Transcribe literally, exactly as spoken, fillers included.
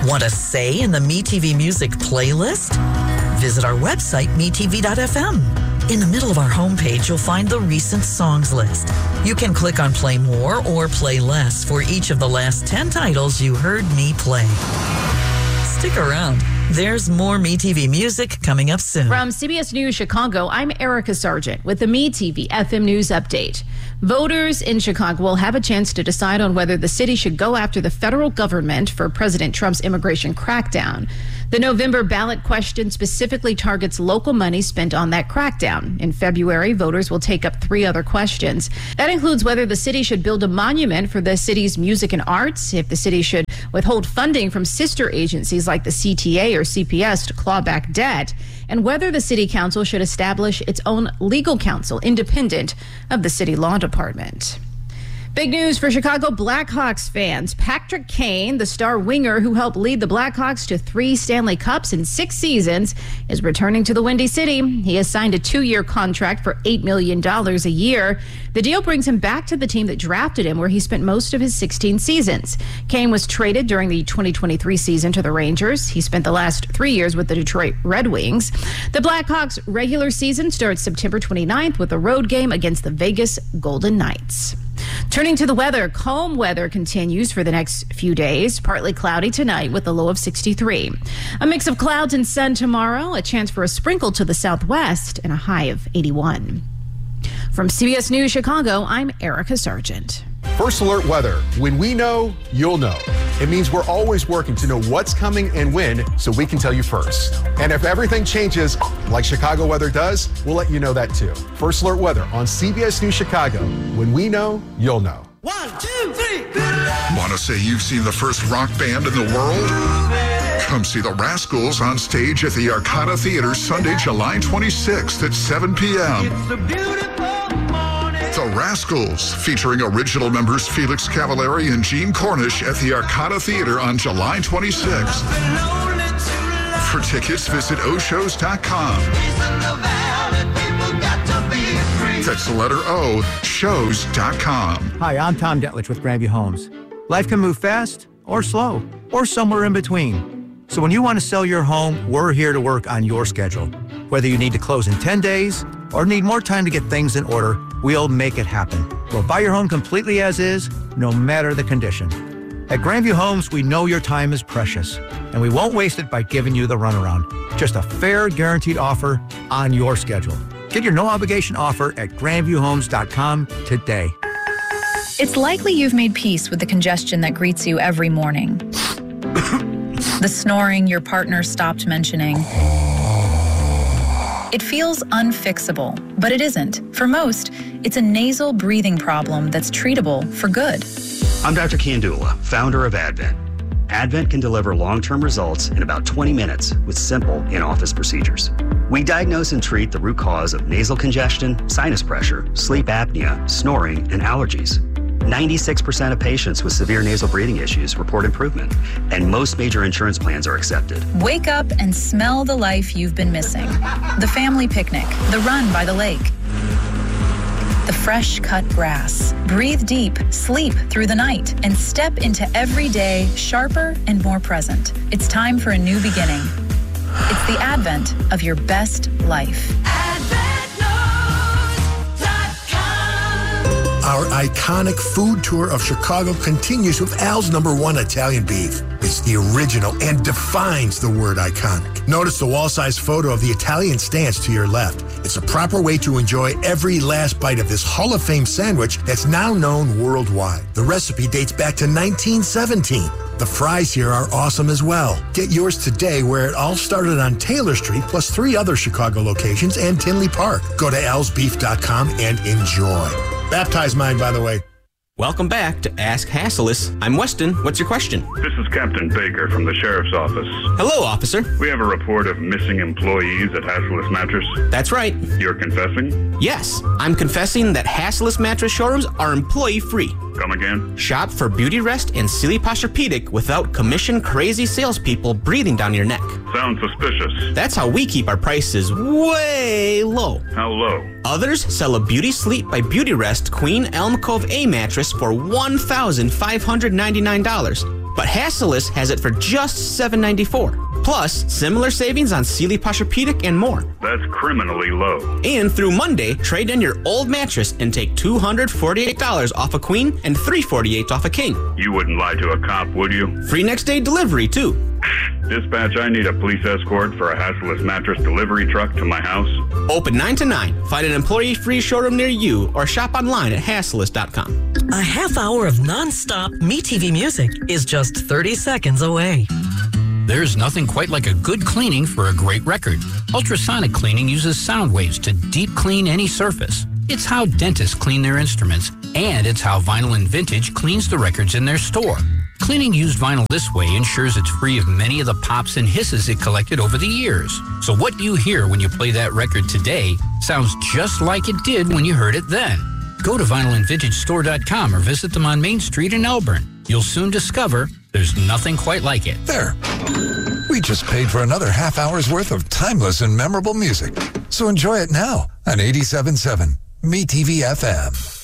Want a say in the MeTV Music playlist? Visit our website, me t v dot f m. In the middle of our homepage, you'll find the recent songs list. You can click on Play More or Play Less for each of the last ten titles you heard me play. Stick around. There's more MeTV Music coming up soon. From C B S News Chicago, I'm Erica Sargent with the MeTV F M News Update. Voters in Chicago will have a chance to decide on whether the city should go after the federal government for President Trump's immigration crackdown. The November ballot question specifically targets local money spent on that crackdown. In February, voters will take up three other questions. That includes whether the city should build a monument for the city's music and arts, if the city should withhold funding from sister agencies like the C T A or C P S to claw back debt, and whether the city council should establish its own legal counsel independent of the city law department. Big news for Chicago Blackhawks fans. Patrick Kane, the star winger who helped lead the Blackhawks to three Stanley Cups in six seasons, is returning to the Windy City. He has signed a two-year contract for eight million dollars a year. The deal brings him back to the team that drafted him, where he spent most of his sixteen seasons. Kane was traded during the twenty twenty-three season to the Rangers. He spent the last three years with the Detroit Red Wings. The Blackhawks' regular season starts September twenty-ninth with a road game against the Vegas Golden Knights. Turning to the weather, calm weather continues for the next few days. Partly cloudy tonight with a low of sixty-three. A mix of clouds and sun tomorrow, a chance for a sprinkle to the southwest, and a high of eighty-one. From C B S News Chicago, I'm Erica Sargent. First Alert Weather. When we know, you'll know. It means we're always working to know what's coming and when so we can tell you first. And if everything changes like Chicago weather does, we'll let you know that too. First Alert Weather on C B S News Chicago. When we know, you'll know. One, two, three. Want to say you've seen the first rock band in the world? Come see the Rascals on stage at the Arcada Theater Sunday, July twenty-sixth at seven p.m. It's a beautiful morning. The Rascals, featuring original members Felix Cavallari and Gene Cornish at the Arcada Theater on July twenty-sixth. For tickets, visit o shows dot com. That's the letter O, shows dot com. Hi, I'm Tom Detlich with Grandview Homes. Life can move fast or slow or somewhere in between. So when you want to sell your home, we're here to work on your schedule. Whether you need to close in ten days or need more time to get things in order, we'll make it happen. We'll buy your home completely as is, no matter the condition. At Grandview Homes, we know your time is precious, and we won't waste it by giving you the runaround. Just a fair, guaranteed offer on your schedule. Get your no-obligation offer at grandview homes dot com today. It's likely you've made peace with the congestion that greets you every morning. The snoring your partner stopped mentioning. It feels unfixable, but it isn't. For most, it's a nasal breathing problem that's treatable for good. I'm Doctor Kandula, founder of Advent. Advent can deliver long-term results in about twenty minutes with simple in-office procedures. We diagnose and treat the root cause of nasal congestion, sinus pressure, sleep apnea, snoring, and allergies. ninety-six percent of patients with severe nasal breathing issues report improvement, and most major insurance plans are accepted. Wake up and smell the life you've been missing. The family picnic, the run by the lake, the fresh cut grass. Breathe deep, sleep through the night, and step into every day sharper and more present. It's time for a new beginning. It's the advent of your best life. Our iconic food tour of Chicago continues with Al's number one Italian beef. It's the original and defines the word iconic. Notice the wall-size photo of the Italian stance to your left. It's a proper way to enjoy every last bite of this Hall of Fame sandwich that's now known worldwide. The recipe dates back to nineteen seventeen. The fries here are awesome as well. Get yours today, where it all started on Taylor Street, plus three other Chicago locations and Tinley Park. Go to els beef dot com and enjoy. Baptize mine, by the way. Welcome back to Ask Hassleus. I'm Weston. What's your question? This is Captain Baker from the Sheriff's Office. Hello, officer. We have a report of missing employees at Hassleus Mattress. That's right. You're confessing? Yes, I'm confessing that Hassleus Mattress showrooms are employee-free. Come again? Shop for Beautyrest and Sealy Posturepedic without commission-crazy salespeople breathing down your neck. Sounds suspicious. That's how we keep our prices way low. How low? Others sell a Beauty Sleep by Beautyrest Queen Elm Cove A mattress for one thousand five hundred ninety-nine dollars. but Hassellus has it for just seven ninety-four. Plus, similar savings on Sealy Posturepedic and more. That's criminally low. And through Monday, trade in your old mattress and take two hundred forty-eight dollars off a queen and three hundred forty-eight dollars off a king. You wouldn't lie to a cop, would you? Free next day delivery, too. Dispatch, I need a police escort for a Hassellus mattress delivery truck to my house. Open nine to nine. Find an employee-free showroom near you or shop online at hassellus dot com. A half hour of non-stop MeTV music is just thirty seconds away. There's nothing quite like a good cleaning for a great record. Ultrasonic cleaning uses sound waves to deep clean any surface. It's how dentists clean their instruments, and it's how Vinyl and Vintage cleans the records in their store. Cleaning used vinyl this way ensures it's free of many of the pops and hisses it collected over the years. So what you hear when you play that record today sounds just like it did when you heard it then. Go to vinyl and vintage store dot com or visit them on Main Street in Elburn. You'll soon discover there's nothing quite like it. There. We just paid for another half hour's worth of timeless and memorable music. So enjoy it now on eighty-seven point seven MeTV F M.